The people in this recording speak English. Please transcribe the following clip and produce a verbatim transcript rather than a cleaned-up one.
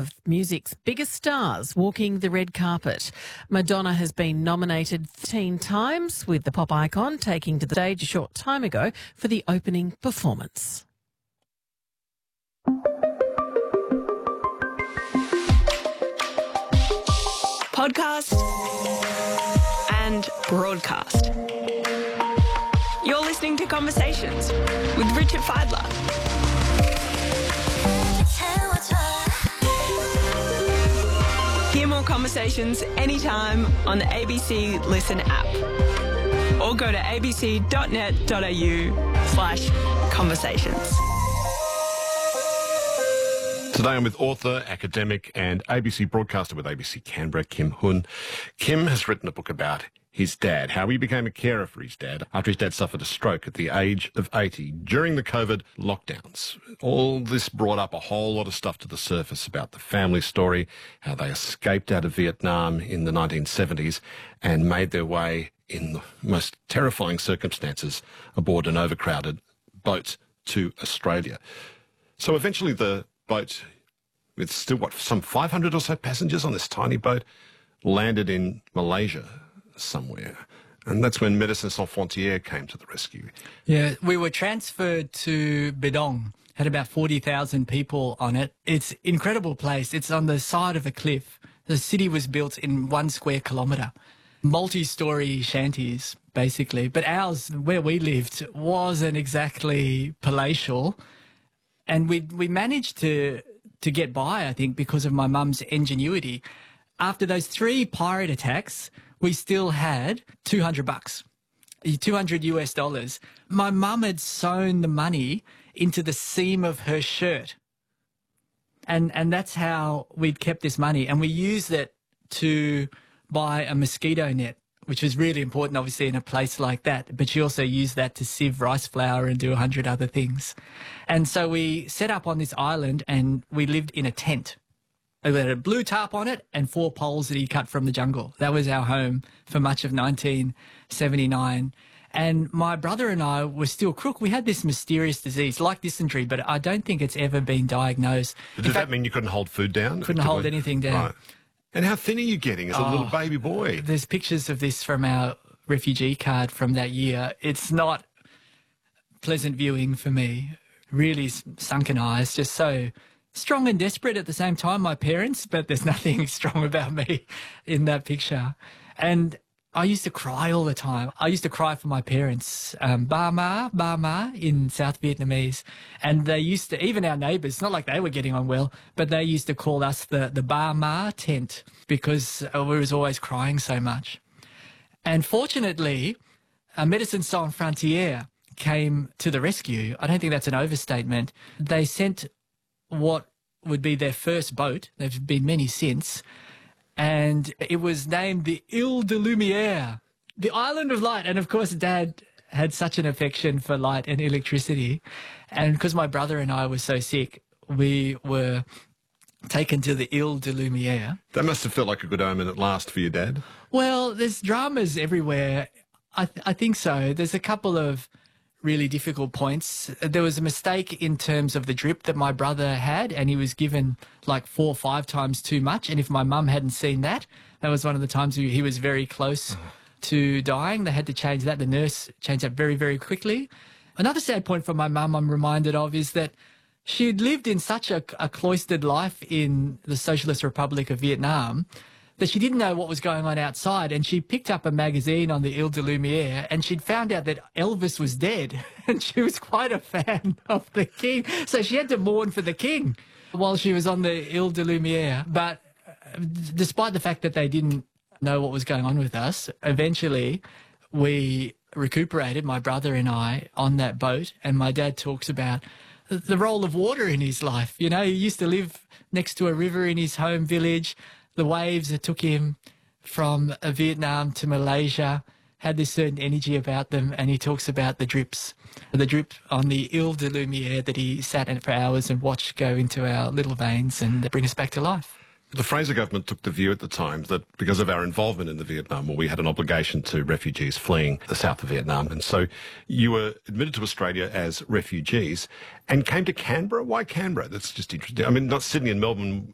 of music's biggest stars walking the red carpet. Madonna has been nominated thirteen times, with the pop icon taking to the stage a short time ago for the opening performance. Podcast and broadcast. You're listening to Conversations with Richard Fidler. Hear more conversations anytime on the A B C Listen app, or go to abc.net.au slash conversations. Today I'm with author, academic and A B C broadcaster with A B C Canberra, Kim Hun. Kim has written a book about his dad, how he became a carer for his dad after his dad suffered a stroke at the age of eighty during the COVID lockdowns. All this brought up a whole lot of stuff to the surface about the family story, how they escaped out of Vietnam in the nineteen seventies and made their way in the most terrifying circumstances aboard an overcrowded boat to Australia. So eventually the boat, with still, what, some five hundred or so passengers on this tiny boat, landed in Malaysia somewhere. And that's when Médecins Sans Frontières came to the rescue. Yeah, we were transferred to Bedong, had about forty thousand people on it. It's an incredible place. It's on the side of a cliff. The city was built in one square kilometre. Multi-storey shanties, basically. But ours, where we lived, wasn't exactly palatial. And we we managed to to get by, I think, because of my mum's ingenuity. After those three pirate attacks, we still had two hundred bucks, two hundred US dollars. My mum had sewn the money into the seam of her shirt. And and that's how we'd kept this money. And we used it to buy a mosquito net, which was really important, obviously, in a place like that. But she also used that to sieve rice flour and do a hundred other things. And so we set up on this island and we lived in a tent. We had a blue tarp on it and four poles that he cut from the jungle. That was our home for much of nineteen seventy-nine. And my brother and I were still crook. We had this mysterious disease like dysentery, but I don't think it's ever been diagnosed. Did that mean you couldn't hold food down? Couldn't hold anything down. Right. And how thin are you getting as a oh, little baby boy? There's pictures of this from our refugee card from that year. It's not pleasant viewing for me. Really sunken eyes, just so strong and desperate at the same time, my parents, but there's nothing strong about me in that picture. And I used to cry all the time. I used to cry for my parents, um, ba ma, ba ma in South Vietnamese. And they used to, even our neighbours, not like they were getting on well, but they used to call us the, the ba ma tent because we was always crying so much. And fortunately, uh, Médecins Sans Frontières came to the rescue. I don't think that's an overstatement. They sent what would be their first boat. There've been many since. And it was named the Ile de Lumière, the Island of Light. And of course, Dad had such an affection for light and electricity. And because my brother and I were so sick, we were taken to the Ile de Lumière. That must have felt like a good omen at last for your dad. Well, there's dramas everywhere. I, th- I think so. There's a couple of really difficult points. There was a mistake in terms of the drip that my brother had, and he was given like four or five times too much. And if my mum hadn't seen that, that was one of the times he was very close to dying. They had to change that. The nurse changed that very, very quickly. Another sad point for my mum I'm reminded of is that she'd lived in such a, a cloistered life in the Socialist Republic of Vietnam that she didn't know what was going on outside, and she picked up a magazine on the Ile de Lumière and she'd found out that Elvis was dead, and she was quite a fan of the king. So she had to mourn for the king while she was on the Ile de Lumière. But despite the fact that they didn't know what was going on with us, eventually we recuperated, my brother and I, on that boat. And my dad talks about the role of water in his life. You know, he used to live next to a river in his home village. The waves that took him from Vietnam to Malaysia had this certain energy about them, and he talks about the drips, the drip on the Ile de Lumière that he sat in for hours and watched go into our little veins and bring us back to life. The Fraser government took the view at the time that because of our involvement in the Vietnam War, we had an obligation to refugees fleeing the south of Vietnam. And so you were admitted to Australia as refugees and came to Canberra. Why Canberra? That's just interesting. I mean, not Sydney and Melbourne